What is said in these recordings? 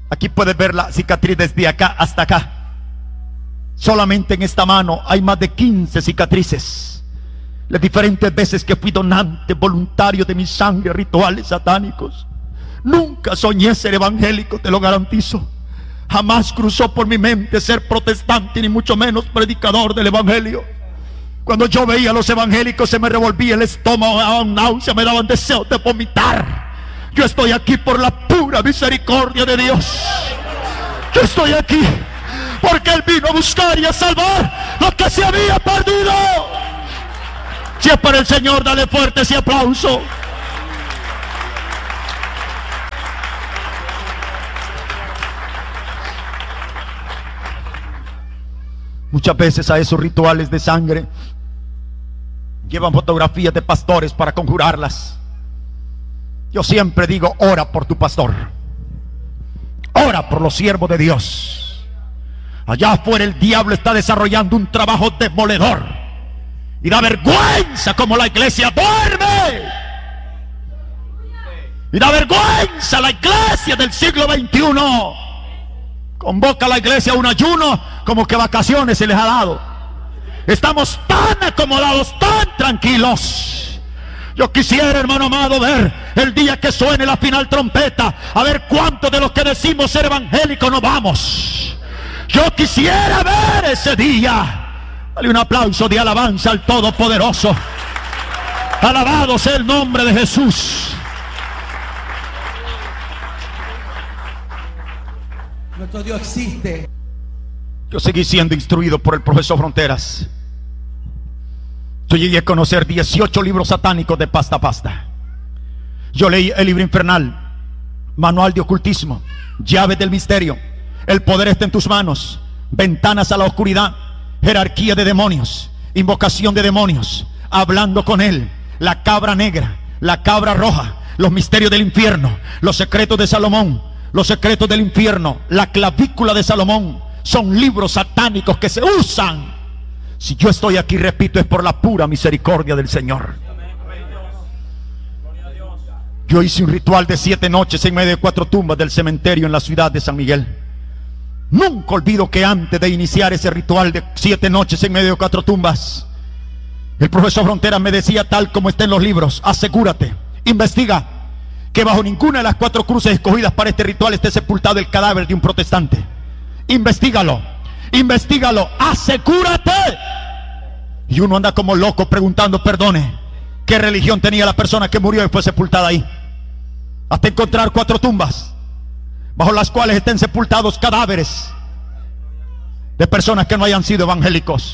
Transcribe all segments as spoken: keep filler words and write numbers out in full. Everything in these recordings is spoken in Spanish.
Aquí puedes ver la cicatriz desde acá hasta acá. Solamente en esta mano hay más de quince cicatrices. Las diferentes veces que fui donante voluntario de mi sangre a rituales satánicos. Nunca soñé ser evangélico, te lo garantizo. Jamás cruzó por mi mente ser protestante, ni mucho menos predicador del evangelio. Cuando yo veía a los evangélicos se me revolvía el estómago, me daban náusea, me daban deseos de vomitar. Yo estoy aquí por la pura misericordia de Dios. Yo estoy aquí porque Él vino a buscar y a salvar lo que se había perdido. Si es para el Señor, dale fuerte ese aplauso. Muchas veces a esos rituales de sangre llevan fotografías de pastores para conjurarlas. Yo siempre digo, ora por tu pastor, ora por los siervos de Dios. Allá afuera el diablo está desarrollando un trabajo demoledor y da vergüenza como la iglesia duerme. Y da vergüenza la iglesia del siglo veintiuno. Convoca a la iglesia a un ayuno como que vacaciones se les ha dado. Estamos tan acomodados, tan tranquilos. Yo quisiera, hermano amado, ver el día que suene la final trompeta, a ver cuántos de los que decimos ser evangélicos nos vamos. Yo quisiera ver ese día. Dale un aplauso de alabanza al Todopoderoso. Alabado sea el nombre de Jesús. Nuestro Dios existe. Yo seguí siendo instruido por el profesor Fronteras. Yo llegué a conocer dieciocho libros satánicos de pasta a pasta. Yo leí el libro infernal, Manual de Ocultismo, Llaves del Misterio, El Poder está en tus manos, Ventanas a la Oscuridad, Jerarquía de Demonios, Invocación de Demonios, Hablando con Él, La Cabra Negra, La Cabra Roja, Los Misterios del Infierno, Los Secretos de Salomón, Los Secretos del Infierno, La Clavícula de Salomón. Son libros satánicos que se usan. Si yo estoy aquí, repito, es por la pura misericordia del Señor. Yo hice un ritual de siete noches en medio de cuatro tumbas del cementerio en la ciudad de San Miguel. Nunca olvido que antes de iniciar ese ritual de siete noches en medio de cuatro tumbas, el profesor Fronteras me decía, tal como está en los libros, asegúrate, investiga que bajo ninguna de las cuatro cruces escogidas para este ritual esté sepultado el cadáver de un protestante. Investígalo, investígalo, asegúrate. Y uno anda como loco preguntando, perdone, ¿qué religión tenía la persona que murió y fue sepultada ahí? Hasta encontrar cuatro tumbas bajo las cuales estén sepultados cadáveres de personas que no hayan sido evangélicos.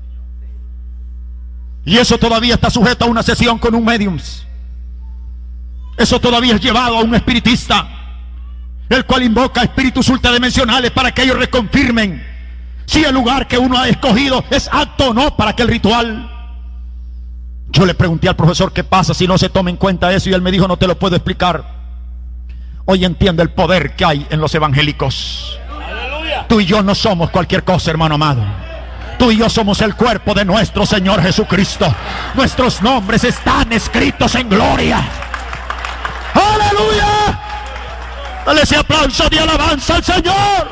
Y eso todavía está sujeto a una sesión con un medium. Eso todavía es llevado a un espiritista, el cual invoca espíritus ultradimensionales para que ellos reconfirmen si el lugar que uno ha escogido es apto o no para aquel ritual. Yo le pregunté al profesor qué pasa si no se toma en cuenta eso, y él me dijo, no te lo puedo explicar. Hoy entiende el poder que hay en los evangélicos. ¡Aleluya! Tú y yo no somos cualquier cosa, hermano amado. Tú y yo somos el cuerpo de nuestro Señor Jesucristo. Nuestros nombres están escritos en gloria. ¡Aleluya! Dale ese aplauso de alabanza al Señor.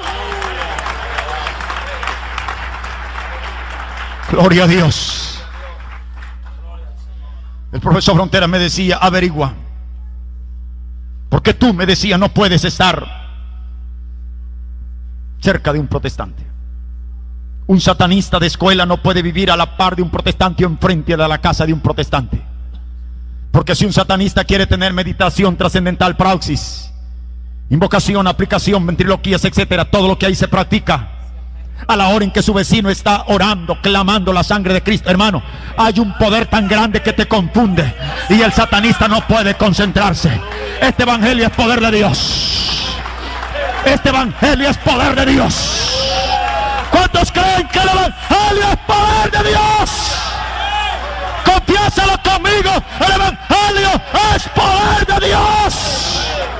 Gloria a Dios. El profesor Fronteras me decía, averigua, porque tú, me decía, no puedes estar cerca de un protestante. Un satanista de escuela no puede vivir a la par de un protestante o enfrente de la casa de un protestante. Porque si un satanista quiere tener meditación trascendental, praxis, invocación, aplicación, ventriloquías, etcétera, todo lo que ahí se practica, a la hora en que su vecino está orando, clamando la sangre de Cristo, hermano, hay un poder tan grande que te confunde y el satanista no puede concentrarse. Este evangelio es poder de Dios. Este evangelio es poder de Dios. ¿Cuántos creen que el evangelio es poder de Dios? Confiésalo conmigo, el evangelio es poder de Dios.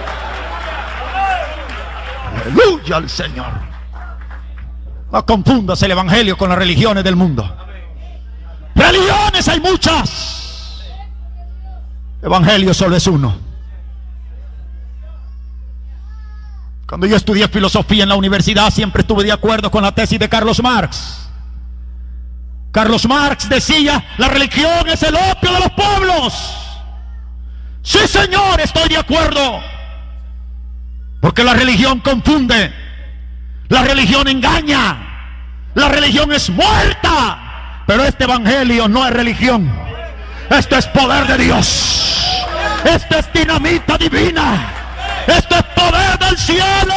Aleluya al Señor. No confundas el evangelio con las religiones del mundo. Religiones hay muchas, evangelio solo es uno. Cuando yo estudié filosofía en la universidad, siempre estuve de acuerdo con la tesis de Carlos Marx. Carlos Marx decía: la religión es el opio de los pueblos. Sí, señor, estoy de acuerdo. Porque la religión confunde, la religión engaña, la religión es muerta. Pero este evangelio no es religión. Esto es poder de Dios. Esto es dinamita divina. Esto es poder del cielo.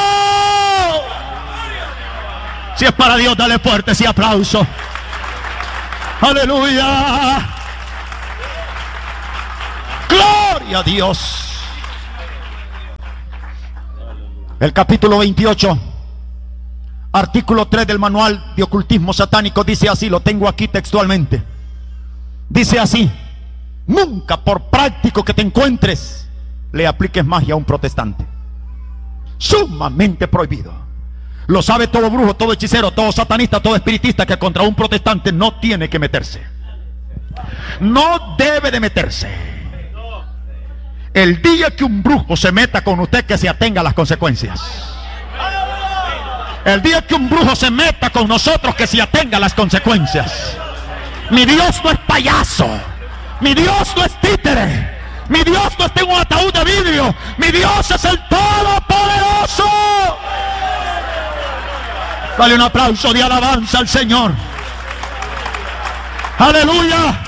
Si es para Dios, dale fuerte ese aplauso. Aleluya. Gloria a Dios. El capítulo veintiocho, artículo tres del manual de ocultismo satánico dice así, lo tengo aquí textualmente. Dice así: nunca, por práctico que te encuentres, le apliques magia a un protestante. Sumamente prohibido. Lo sabe todo brujo, todo hechicero, todo satanista, todo espiritista, que contra un protestante no tiene que meterse. No debe de meterse. El día que un brujo se meta con usted, que se atenga a las consecuencias. El día que un brujo se meta con nosotros, que se atenga a las consecuencias. Mi Dios no es payaso. Mi Dios no es títere. Mi Dios no está en un ataúd de vidrio. Mi Dios es el Todopoderoso. Dale un aplauso de alabanza al Señor. Aleluya.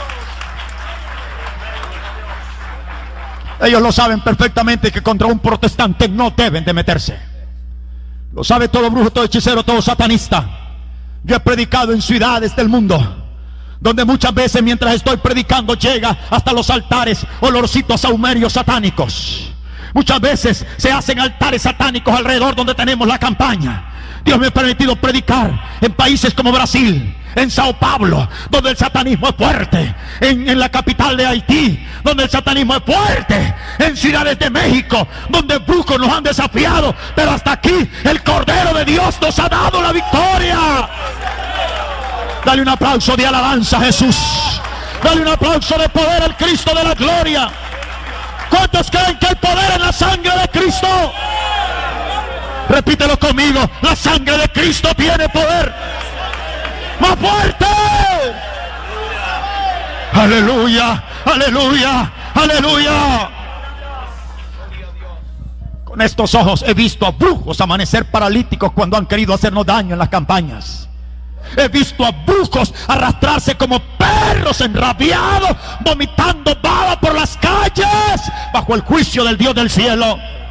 Ellos lo saben perfectamente, que contra un protestante no deben de meterse. Lo sabe todo brujo, todo hechicero, todo satanista. Yo he predicado en ciudades del mundo donde muchas veces, mientras estoy predicando, llega hasta los altares olorcitos sahumerios satánicos. Muchas veces se hacen altares satánicos alrededor donde tenemos la campaña. Dios me ha permitido predicar en países como Brasil, en Sao Paulo, donde el satanismo es fuerte, en, en la capital de Haití, donde el satanismo es fuerte, en ciudades de México, donde brujos nos han desafiado, pero hasta aquí el Cordero de Dios nos ha dado la victoria. Dale un aplauso de alabanza a Jesús. Dale un aplauso de poder al Cristo de la gloria. ¿Cuántos creen que hay poder en la sangre de Cristo? Repítelo conmigo: la sangre de Cristo tiene poder. ¡Más fuerte! ¡Aleluya! ¡Aleluya! ¡Aleluya! Con estos ojos he visto a brujos amanecer paralíticos cuando han querido hacernos daño en las campañas. He visto a brujos arrastrarse como perros enrabiados, vomitando baba por las calles, bajo el juicio del Dios del cielo.